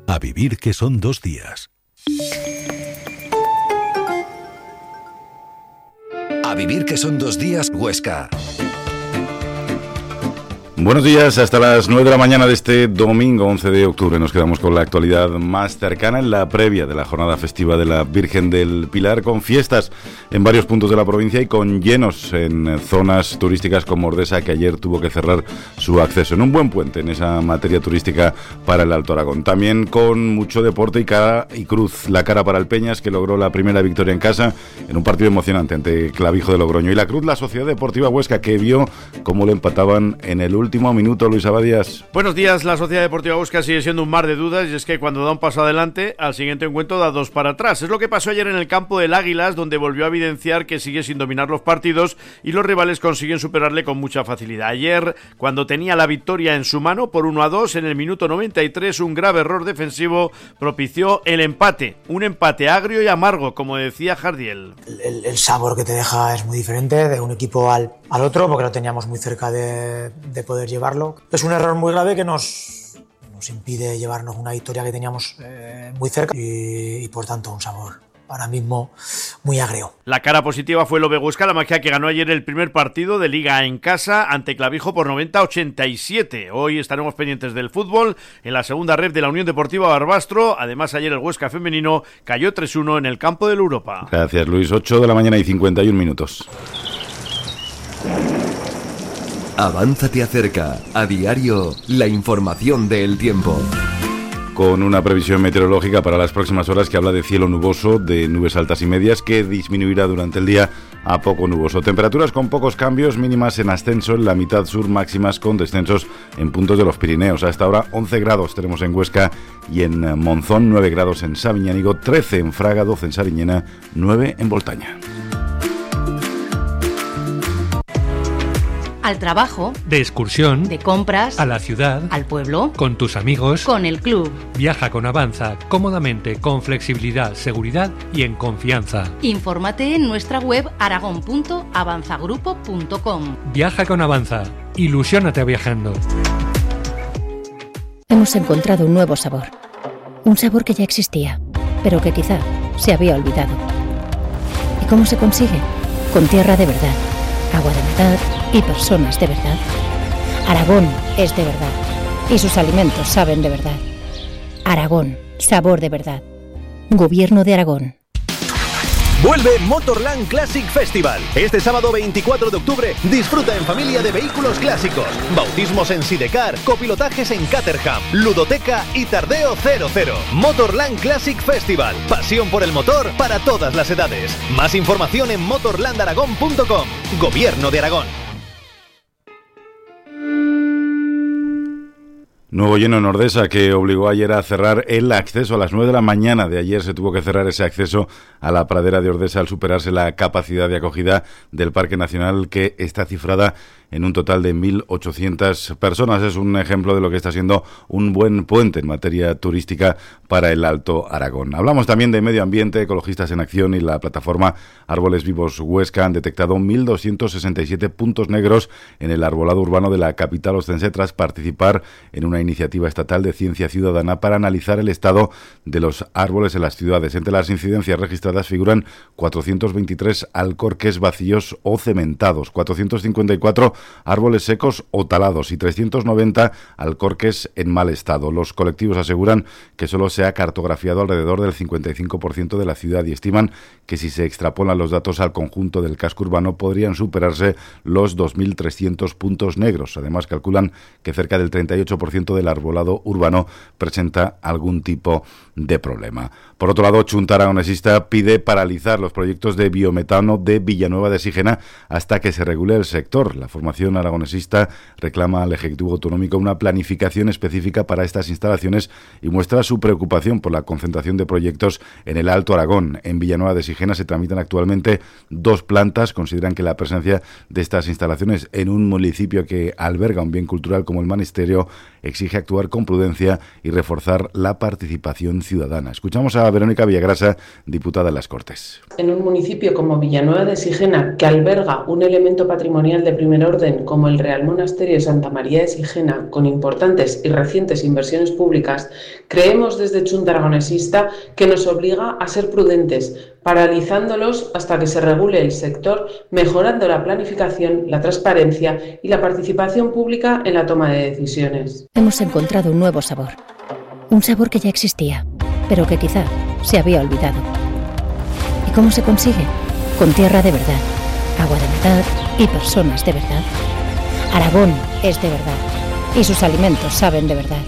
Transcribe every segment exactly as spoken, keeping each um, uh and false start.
A vivir que son dos días. A vivir que son dos días, Huesca. Buenos días, hasta las nueve de la mañana de este domingo once de octubre nos quedamos con la actualidad más cercana en la previa de la jornada festiva de la Virgen del Pilar, con fiestas en varios puntos de la provincia y con llenos en zonas turísticas como Ordesa, que ayer tuvo que cerrar su acceso en un buen puente en esa materia turística para el Alto Aragón. También con mucho deporte y cara y cruz, la cara para el Peñas, que logró la primera victoria en casa en un partido emocionante ante Clavijo de Logroño, y la cruz la Sociedad Deportiva Huesca, que vio cómo lo empataban en el último Último minuto. Luis Abadías. Buenos días. La Sociedad Deportiva Huesca sigue siendo un mar de dudas, y es que cuando da un paso adelante, al siguiente encuentro da dos para atrás. Es lo que pasó ayer en el campo del Águilas, donde volvió a evidenciar que sigue sin dominar los partidos y los rivales consiguen superarle con mucha facilidad. Ayer, cuando tenía la victoria en su mano por uno a dos, en el minuto noventa y tres, un grave error defensivo propició el empate. Un empate agrio y amargo, como decía Jardiel. El, el, el sabor que te deja es muy diferente de un equipo al, al otro, porque lo teníamos muy cerca de, de poder llevarlo. Es un error muy grave que nos, nos impide llevarnos una victoria que teníamos eh, muy cerca y, y por tanto un sabor ahora mismo muy agrio. La cara positiva fue el O V Huesca, la magia que ganó ayer el primer partido de Liga en casa ante Clavijo por noventa a ochenta y siete. Hoy estaremos pendientes del fútbol en la segunda ref de la Unión Deportiva Barbastro. Además, ayer el Huesca femenino cayó tres uno en el campo del Europa. Gracias, Luis. ocho de la mañana y cincuenta y un minutos. Avanza te acerca, a diario, la información del tiempo. Con una previsión meteorológica para las próximas horas que habla de cielo nuboso, de nubes altas y medias, que disminuirá durante el día a poco nuboso. Temperaturas con pocos cambios, mínimas en ascenso en la mitad sur, máximas con descensos en puntos de los Pirineos. Hasta ahora once grados tenemos en Huesca y en Monzón, nueve grados en Sabiñánigo, trece en Fraga, doce en Sariñena, nueve en Voltaña. Al trabajo, de excursión, de compras, a la ciudad, al pueblo, con tus amigos, con el club. Viaja con Avanza, cómodamente, con flexibilidad, seguridad y en confianza. Infórmate en nuestra web aragón punto avanzagrupo punto com. Viaja con Avanza, ilusiónate viajando. Hemos encontrado un nuevo sabor. Un sabor que ya existía, pero que quizá se había olvidado. ¿Y cómo se consigue? Con tierra de verdad, agua de verdad y personas de verdad. Aragón es de verdad y sus alimentos saben de verdad. Aragón, sabor de verdad. Gobierno de Aragón. Vuelve Motorland Classic Festival. Este sábado veinticuatro de octubre disfruta en familia de vehículos clásicos, bautismos en Sidecar, copilotajes en Caterham, ludoteca y tardeo cero cero. Motorland Classic Festival. Pasión por el motor para todas las edades. Más información en motorland aragón punto com. Gobierno de Aragón. Nuevo lleno en Ordesa, que obligó ayer a cerrar el acceso a las nueve de la mañana de ayer. Se tuvo que cerrar ese acceso a la pradera de Ordesa al superarse la capacidad de acogida del Parque Nacional, que está cifrada en un total de mil ochocientas personas. Es un ejemplo de lo que está siendo un buen puente en materia turística para el Alto Aragón. Hablamos también de medio ambiente. Ecologistas en Acción y la plataforma Árboles Vivos Huesca han detectado mil doscientos sesenta y siete puntos negros en el arbolado urbano de la capital ostense tras participar en una iniciativa estatal de ciencia ciudadana para analizar el estado de los árboles en las ciudades. Entre las incidencias registradas figuran cuatrocientos veintitrés alcorques vacíos o cementados, cuatrocientos cincuenta y cuatro árboles secos o talados y trescientos noventa alcorques en mal estado. Los colectivos aseguran que solo se ha cartografiado alrededor del cincuenta y cinco por ciento de la ciudad y estiman que si se extrapolan los datos al conjunto del casco urbano podrían superarse los dos mil trescientos puntos negros. Además, calculan que cerca del treinta y ocho por ciento del arbolado urbano presenta algún tipo de problema. Por otro lado, Chunta Aragonesista pide paralizar los proyectos de biometano de Villanueva de Sigena hasta que se regule el sector. La formación aragonesista reclama al Ejecutivo Autonómico una planificación específica para estas instalaciones y muestra su preocupación por la concentración de proyectos en el Alto Aragón. En Villanueva de Sigena se tramitan actualmente dos plantas. Consideran que la presencia de estas instalaciones en un municipio que alberga un bien cultural como el Manisterio exige actuar con prudencia y reforzar la participación ciudadana. Escuchamos a Verónica Villagrasa, diputada en las Cortes. En un municipio como Villanueva de Sigena, que alberga un elemento patrimonial de primer orden como el Real Monasterio de Santa María de Sigena, con importantes y recientes inversiones públicas, creemos desde Chunta Aragonesista que nos obliga a ser prudentes, paralizándolos hasta que se regule el sector, mejorando la planificación, la transparencia y la participación pública en la toma de decisiones. Hemos encontrado un nuevo sabor. Un sabor que ya existía, pero que quizá se había olvidado. ¿Y cómo se consigue? Con tierra de verdad, agua de verdad y personas de verdad. Aragón es de verdad y sus alimentos saben de verdad.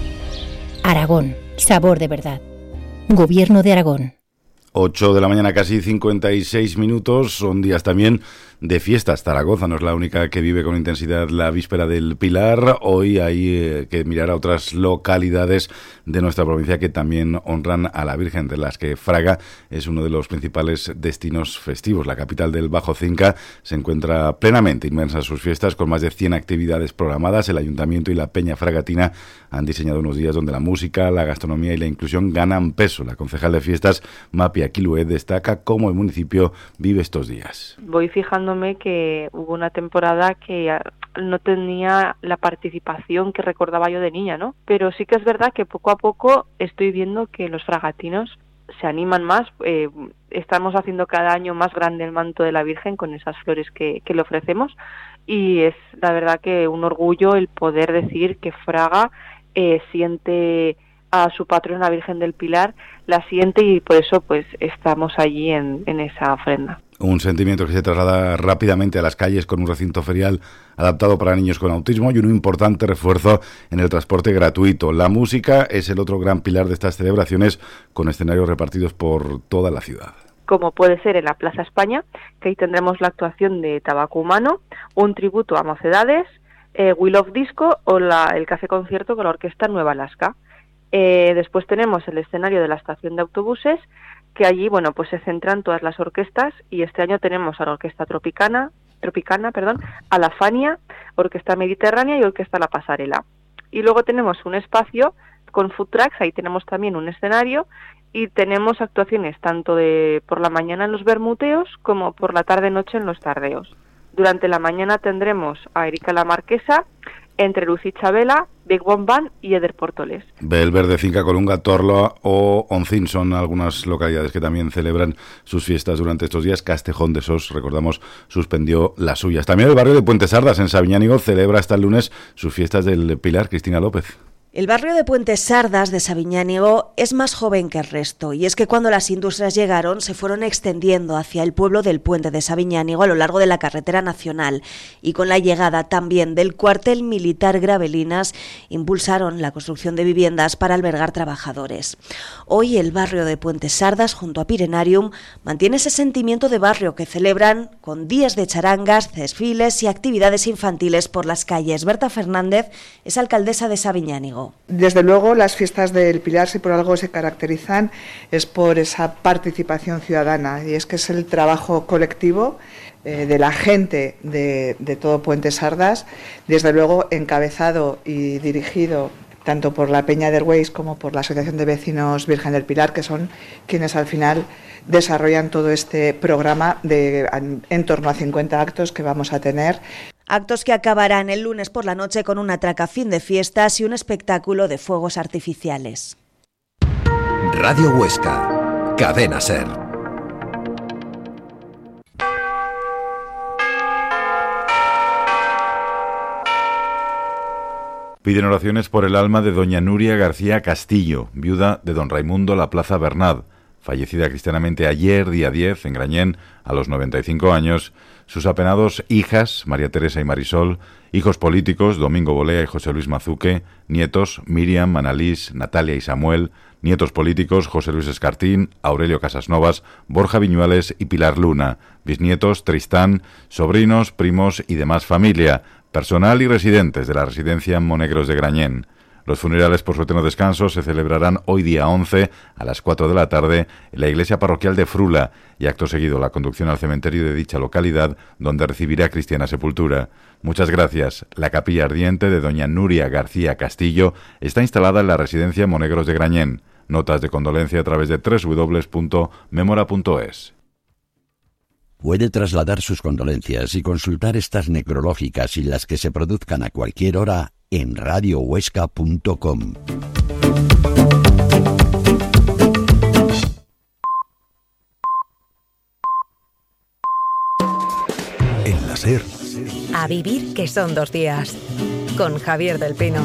Aragón, sabor de verdad. Gobierno de Aragón. ocho de la mañana, casi cincuenta y seis minutos, son días también de fiestas. Zaragoza no es la única que vive con intensidad la víspera del Pilar. Hoy hay eh, que mirar a otras localidades de nuestra provincia que también honran a la Virgen, de las que Fraga es uno de los principales destinos festivos. La capital del Bajo Cinca se encuentra plenamente inmersa en sus fiestas, con más de cien actividades programadas. El Ayuntamiento y la Peña Fragatina han diseñado unos días donde la música, la gastronomía y la inclusión ganan peso. La concejal de fiestas, Mapi Aquilue, destaca cómo el municipio vive estos días. Voy fijándome que hubo una temporada que no tenía la participación que recordaba yo de niña, ¿no? Pero sí que es verdad que poco a poco estoy viendo que los fragatinos se animan más. Eh, estamos haciendo cada año más grande el manto de la Virgen con esas flores que, que le ofrecemos, y es la verdad que un orgullo el poder decir que Fraga eh, siente a su patrona Virgen del Pilar, la siente, y por eso pues estamos allí en, en esa ofrenda. Un sentimiento que se traslada rápidamente a las calles, con un recinto ferial adaptado para niños con autismo y un importante refuerzo en el transporte gratuito. La música es el otro gran pilar de estas celebraciones, con escenarios repartidos por toda la ciudad. Como puede ser en la Plaza España, que ahí tendremos la actuación de Tabaco Humano, un tributo a Mocedades, eh, We Love Disco o la, el café concierto con la orquesta Nueva Alaska. Eh, después tenemos el escenario de la estación de autobuses, que allí, bueno, pues se centran todas las orquestas, y este año tenemos a la Orquesta Tropicana, Tropicana, perdón, a la Fania, Orquesta Mediterránea y Orquesta La Pasarela. Y luego tenemos un espacio con food trucks, ahí tenemos también un escenario, y tenemos actuaciones tanto de por la mañana en los bermuteos como por la tarde-noche en los tardeos. Durante la mañana tendremos a Erika la Marquesa, Entre Luz y Chabela, Big One Band y Eder Portoles. Belverde, Cinca Colunga, Torloa o Oncín son algunas localidades que también celebran sus fiestas durante estos días. Castejón de Sos, recordamos, suspendió las suyas. También el barrio de Puente Sardas, en Sabiñánigo, celebra hasta el lunes sus fiestas del Pilar. Cristina López. El barrio de Puente Sardas de Sabiñánigo es más joven que el resto, y es que cuando las industrias llegaron se fueron extendiendo hacia el pueblo del Puente de Sabiñánigo a lo largo de la carretera nacional, y con la llegada también del cuartel militar Gravelinas impulsaron la construcción de viviendas para albergar trabajadores. Hoy el barrio de Puente Sardas, junto a Pirenarium, mantiene ese sentimiento de barrio que celebran con días de charangas, desfiles y actividades infantiles por las calles. Berta Fernández es alcaldesa de Sabiñánigo. Desde luego, las fiestas del Pilar, si por algo se caracterizan, es por esa participación ciudadana, y es que es el trabajo colectivo eh, de la gente de, de todo Puente Sardas, desde luego encabezado y dirigido tanto por la Peña de Herweis como por la Asociación de Vecinos Virgen del Pilar, que son quienes al final desarrollan todo este programa de en torno a cincuenta actos que vamos a tener. Actos que acabarán el lunes por la noche con una traca fin de fiestas y un espectáculo de fuegos artificiales. Radio Huesca, Cadena SER. Piden oraciones por el alma de doña Nuria García Castillo, viuda de don Raimundo La Plaza Bernad, fallecida cristianamente ayer, día diez, en Grañén, a los noventa y cinco años. Sus apenados hijas, María Teresa y Marisol, hijos políticos, Domingo Bolea y José Luis Mazuque, nietos, Miriam, Annalís, Natalia y Samuel, nietos políticos, José Luis Escartín, Aurelio Casasnovas, Borja Viñuales y Pilar Luna, bisnietos, Tristán, sobrinos, primos y demás familia, personal y residentes de la residencia Monegros de Grañén. Los funerales por su eterno descanso se celebrarán hoy día once a las cuatro de la tarde en la iglesia parroquial de Frula y acto seguido la conducción al cementerio de dicha localidad donde recibirá cristiana sepultura. Muchas gracias. La capilla ardiente de doña Nuria García Castillo está instalada en la residencia Monegros de Grañén. Notas de condolencia a través de doble u doble u doble u punto memora punto es. Puede trasladar sus condolencias y consultar estas necrológicas y las que se produzcan a cualquier hora en radio huesca punto com. En la SER. A vivir, que son dos días. Con Javier del Pino.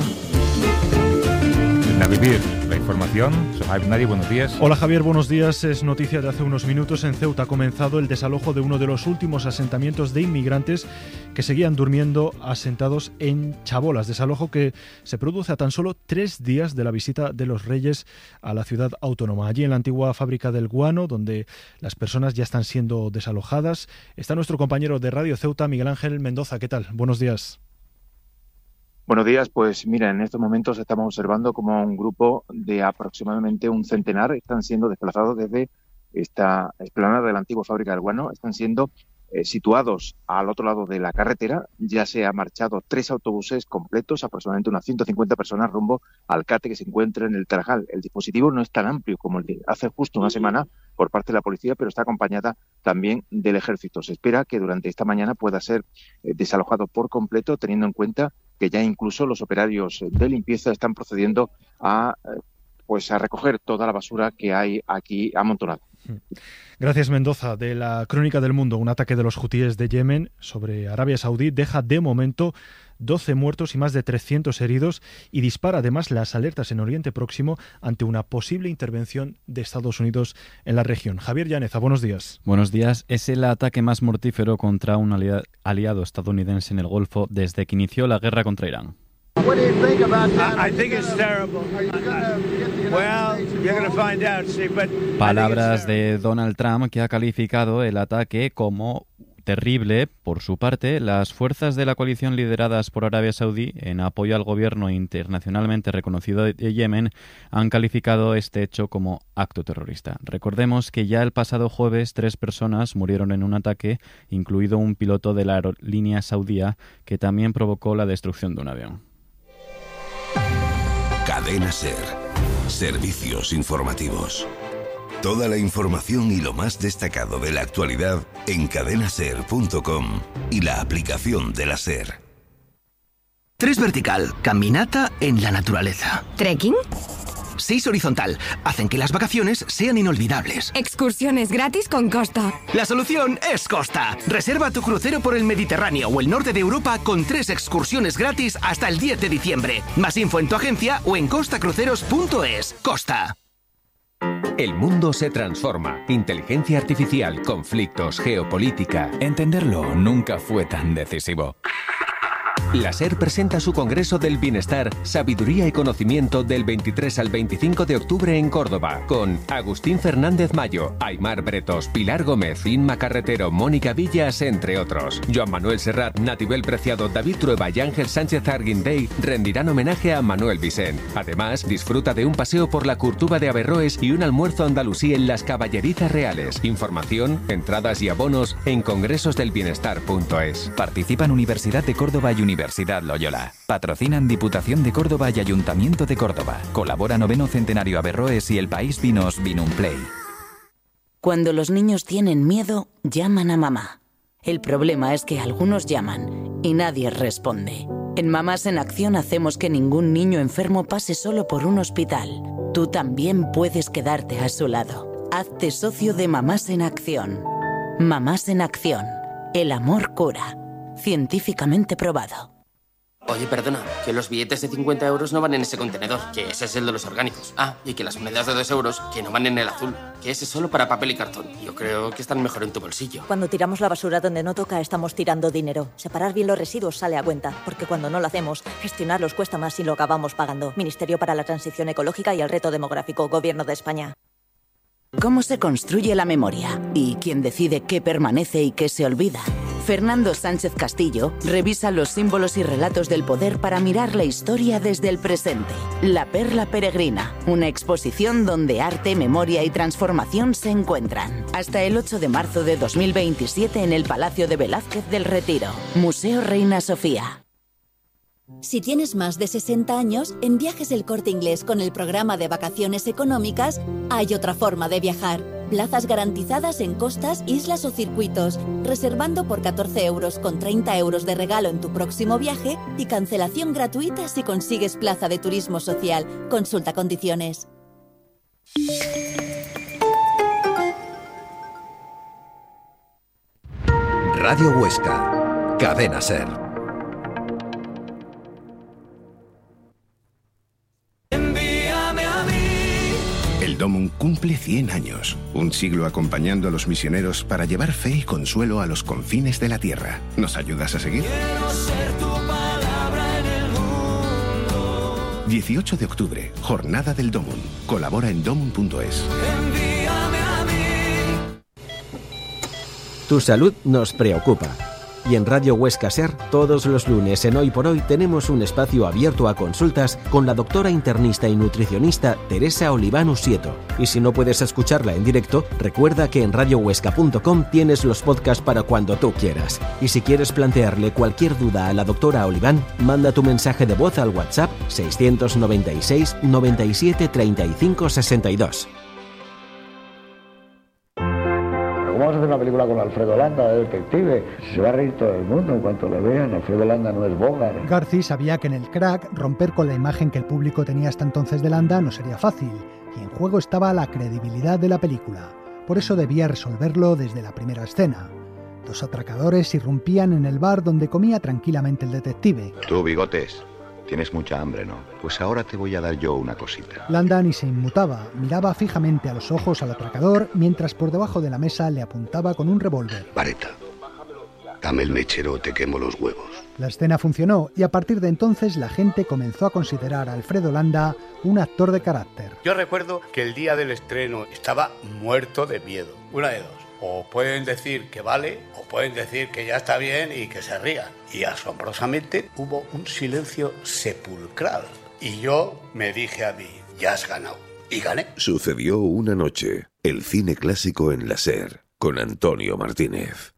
A vivir, la información. Sohaib Nari, buenos días. Hola Javier, buenos días. Es noticia de hace unos minutos. En Ceuta ha comenzado el desalojo de uno de los últimos asentamientos de inmigrantes que seguían durmiendo asentados en Chabolas. Desalojo que se produce a tan solo tres días de la visita de los Reyes a la ciudad autónoma. Allí en la antigua fábrica del guano, donde las personas ya están siendo desalojadas, está nuestro compañero de Radio Ceuta, Miguel Ángel Mendoza. ¿Qué tal? Buenos días. Buenos días, pues mira, en estos momentos estamos observando como un grupo de aproximadamente un centenar están siendo desplazados desde esta explanada de la antigua fábrica del guano, están siendo eh, situados al otro lado de la carretera. Ya se han marchado tres autobuses completos, aproximadamente unas ciento cincuenta personas rumbo al CATE que se encuentra en el Tarajal. El dispositivo no es tan amplio como el de hace justo una semana por parte de la policía, pero está acompañada también del ejército. Se espera que durante esta mañana pueda ser eh, desalojado por completo, teniendo en cuenta que ya incluso los operarios de limpieza están procediendo a pues a recoger toda la basura que hay aquí amontonada. Gracias, Mendoza. De la Crónica del Mundo, un ataque de los hutíes de Yemen sobre Arabia Saudí deja de momento doce muertos y más de trescientos heridos y dispara además las alertas en Oriente Próximo ante una posible intervención de Estados Unidos en la región. Javier Llaneza, buenos días. Buenos días. Es el ataque más mortífero contra un aliado estadounidense en el Golfo desde que inició la guerra contra Irán. What do you think about that? I, I think it's terrible. Well, you're going to find out, see, but Palabras de Donald Trump, que ha calificado el ataque como terrible. Por su parte, las fuerzas de la coalición lideradas por Arabia Saudí, en apoyo al gobierno internacionalmente reconocido de Yemen, han calificado este hecho como acto terrorista. Recordemos que ya el pasado jueves tres personas murieron en un ataque, incluido un piloto de la aerolínea saudía, que también provocó la destrucción de un avión. Cadena SER. Servicios informativos. Toda la información y lo más destacado de la actualidad en cadena ser punto com y la aplicación de la SER. Tres vertical, caminata en la naturaleza. ¿Trekking? Seis horizontal, hacen que las vacaciones sean inolvidables. Excursiones gratis con Costa. La solución es Costa. Reserva tu crucero por el Mediterráneo o el norte de Europa con tres excursiones gratis hasta el diez de diciembre. Más info en tu agencia o en costa cruceros punto es. Costa. El mundo se transforma. Inteligencia artificial, conflictos, geopolítica. Entenderlo nunca fue tan decisivo. La SER presenta su Congreso del Bienestar, Sabiduría y Conocimiento del veintitrés al veinticinco de octubre en Córdoba, con Agustín Fernández Mayo, Aymar Bretos, Pilar Gómez, Inma Carretero, Mónica Villas, entre otros. Joan Manuel Serrat, Natibel Preciado, David Trueba y Ángel Sánchez Arguindey rendirán homenaje a Manuel Vicent. Además, disfruta de un paseo por la Curtuba de Averroes y un almuerzo andalusí en las Caballerizas Reales. Información, entradas y abonos en congresos del bienestar punto es. Participan Universidad de Córdoba y Universidad Loyola. Patrocinan Diputación de Córdoba y Ayuntamiento de Córdoba. Colabora Noveno Centenario Averroes y El País Vinos Vinumplay. Cuando los niños tienen miedo, llaman a mamá. El problema es que algunos llaman y nadie responde. En Mamás en Acción hacemos que ningún niño enfermo pase solo por un hospital. Tú también puedes quedarte a su lado. Hazte socio de Mamás en Acción. Mamás en Acción. El amor cura. Científicamente probado. Oye, perdona, que los billetes de cincuenta euros no van en ese contenedor, que ese es el de los orgánicos. Ah, y que las monedas de dos euros, que no van en el azul, que ese es solo para papel y cartón. Yo creo que están mejor en tu bolsillo. Cuando tiramos la basura donde no toca, estamos tirando dinero. Separar bien los residuos sale a cuenta, porque cuando no lo hacemos, gestionarlos cuesta más y lo acabamos pagando. Ministerio para la Transición Ecológica y el Reto Demográfico, Gobierno de España. ¿Cómo se construye la memoria? ¿Y quién decide qué permanece y qué se olvida? Fernando Sánchez Castillo revisa los símbolos y relatos del poder para mirar la historia desde el presente. La Perla Peregrina, una exposición donde arte, memoria y transformación se encuentran. Hasta el ocho de marzo de dos mil veintisiete en el Palacio de Velázquez del Retiro. Museo Reina Sofía. Si tienes más de sesenta años, en Viajes El Corte Inglés con el programa de vacaciones económicas hay otra forma de viajar. Plazas garantizadas en costas, islas o circuitos, reservando por catorce euros con treinta euros de regalo en tu próximo viaje y cancelación gratuita si consigues plaza de turismo social. Consulta condiciones. Radio Huesca, Cadena SER. El Domum cumple cien años, un siglo acompañando a los misioneros para llevar fe y consuelo a los confines de la tierra. ¿Nos ayudas a seguir? Quiero ser tu palabra en el mundo. dieciocho de octubre, Jornada del Domum. Colabora en domum punto es. Envíame a mí. Tu salud nos preocupa. Y en Radio Huesca SER, todos los lunes en Hoy por Hoy tenemos un espacio abierto a consultas con la doctora internista y nutricionista Teresa Oliván Usieto. Y si no puedes escucharla en directo, recuerda que en radio huesca punto com tienes los podcasts para cuando tú quieras. Y si quieres plantearle cualquier duda a la doctora Oliván, manda tu mensaje de voz al WhatsApp seiscientos noventa y seis, noventa y siete, treinta y cinco, sesenta y dos. ¿Cómo vas a hacer una película con Alfredo Landa, de detective? Se va a reír todo el mundo en cuanto lo vean. Alfredo Landa no es Bogart. Garci sabía que en el crack romper con la imagen que el público tenía hasta entonces de Landa no sería fácil, y en juego estaba la credibilidad de la película. Por eso debía resolverlo desde la primera escena. Dos atracadores irrumpían en el bar donde comía tranquilamente el detective. Tú, Bigotes, tienes mucha hambre, ¿no? Pues ahora te voy a dar yo una cosita. Landa ni se inmutaba, miraba fijamente a los ojos al atracador, mientras por debajo de la mesa le apuntaba con un revólver. Vareta, dame el mechero o te quemo los huevos. La escena funcionó y a partir de entonces la gente comenzó a considerar a Alfredo Landa un actor de carácter. Yo recuerdo que el día del estreno estaba muerto de miedo. Una de dos. O pueden decir que vale, o pueden decir que ya está bien y que se rían. Y asombrosamente hubo un silencio sepulcral. Y yo me dije a mí, ya has ganado. Y gané. Sucedió una noche, el cine clásico en la SER, con Antonio Martínez.